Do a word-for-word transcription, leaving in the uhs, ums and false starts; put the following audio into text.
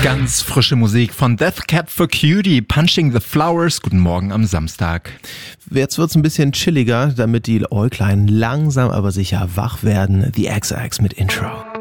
Ganz frische Musik von Death Cab for Cutie, Punching the Flowers. Guten Morgen am Samstag. Jetzt wird's ein bisschen chilliger, damit die Äuglein langsam aber sicher wach werden. The X X mit Intro.